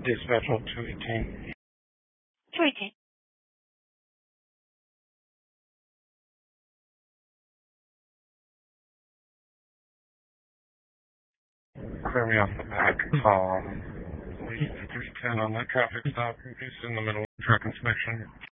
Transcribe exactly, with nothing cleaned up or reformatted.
Dispatch hold two eighteen. two eighteen. Clear me off the back. Call three ten on that traffic stop. Just in the middle of truck inspection.